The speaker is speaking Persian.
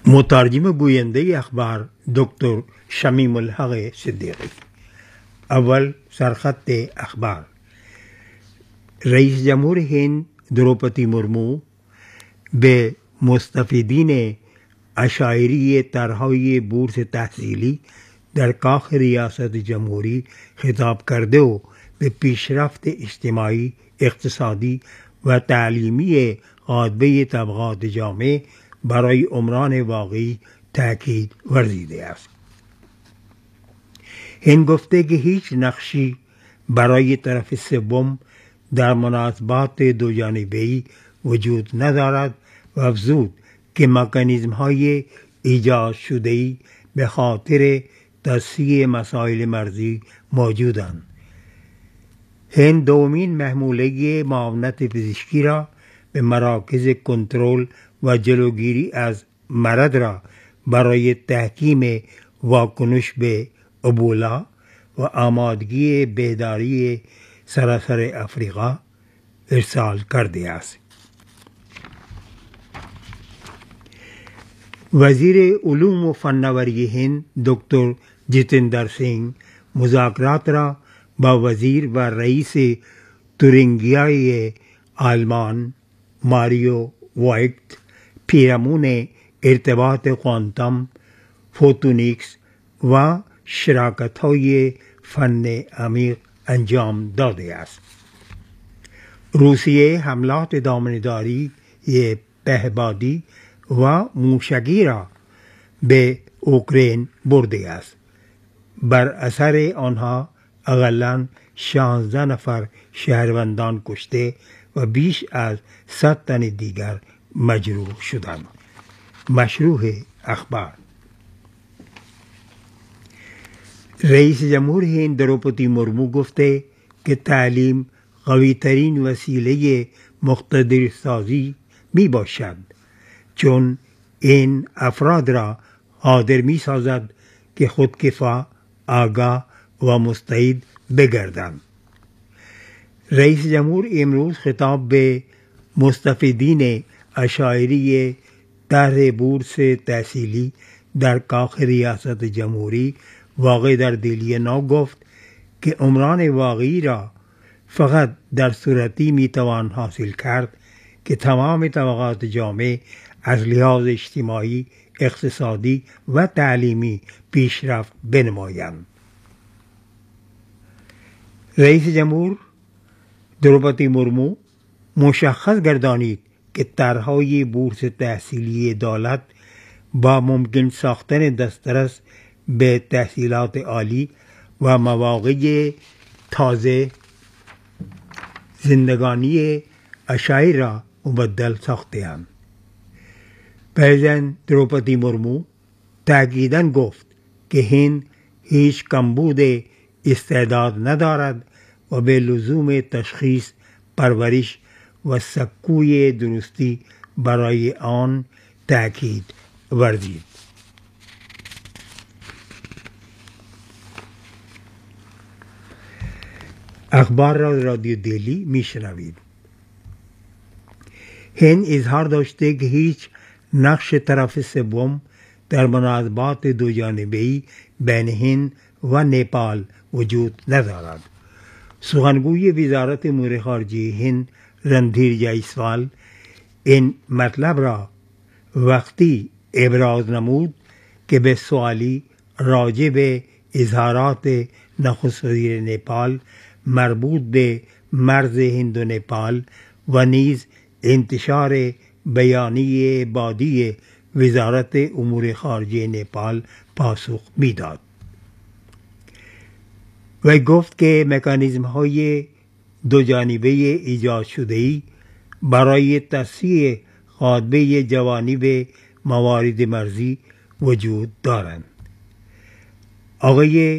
مترجم گوینده اخبار دکتر شمیم الحق صدیقی. اول سرخط اخبار. رئیس جمهور هند دروپدی مرمو به مستفیدین اشاعری طرحهای بورس تحصیلی در کاخ ریاست جمهوری خطاب کرده و به پیشرفت اجتماعی، اقتصادی و تعلیمی قاطبه طبقات جامعه برای عمران واقعی تاکید ورزیده است. هند گفته که هیچ نقشی برای طرف سوم در مناسبات دوجانبه‌ای وجود ندارد و افزود که مکانیزم‌های ایجاد شده‌ای به خاطر تصحیح مسائل مرزی موجودند. هند دومین محموله معاونت پزشکی را به مراکز کنترل و جلوگیری از مرض را برای تحکیم واکنش به ابولا و آمادگی بهداری سراسر افریقا ارسال کرده است. وزیر علوم و فناوری هند دکتر جتیندر سنگھ مذاکرات را با وزیر و رئیس تورینگیای آلمان ماریو وایگت پیرامون ارتباط کوانتوم، فوتونیکس و شراکت‌های فن عمیق انجام داده است. روسیه حملات دامنه‌داری پهپادی و موشکی را به اوکراین برده است. بر اثر آنها اقلاً 16 نفر شهروندان کشته و بیش از 100 تن دیگر مجروح شدند. مشروح اخبار. رئیس جمهور هند دروپدی مرمو گفته که تعلیم قوی ترین وسیله مقتدر سازی می باشد، چون این افراد را قادر می سازد که خودکفا، آگاه و مستعد بگردند. رئیس جمهور امروز خطاب به مستفیدین اشاعری طرح بورس تحصیلی در کاخ ریاست جمهوری واقع در دهلی نو گفت که عمران واقعی را فقط در صورتی میتوان حاصل کرد که تمام طبقات جامعه از لحاظ اجتماعی، اقتصادی و تعلیمی پیشرفت بنمایند. رئیس جمهور دروپدی مرمو مشخص گردانید که طرحهای بورس تحصیلی دولت با ممکن ساختن دسترس به تحصیلات عالی و مواقع تازه زندگانی اشاعری را مبدل ساخته‌اند. پرزیدنت دروپدی مرمو تأکیداً گفت که هند هیچ کمبود استعداد ندارد و به لزوم تشخیص، پرورش و سکوی درستی برای آن تأکید ورزید. اخبار را رادیو دهلی میشنوید. هند اظهار داشته که هیچ نقش طرف سوم در مناسبات دوجانبه‌ای بین هند و نپال وجود ندارد. سخنگوی وزارت امور خارجه هند رندھیر جیسوال این مطلب را وقتی ابراز نمود که به سوالی راجع به اظهارات نخست وزیر نپال مربوط به مرز هند و نپال و نیز انتشار بیانیه بعدی وزارت امور خارجه نپال پاسخ می‌داد. و گفت که مکانیزم‌های دوجانبه ایجاد شده‌ای برای تصحیح قاطبه جوانب موارد مرزی وجود دارند. آقای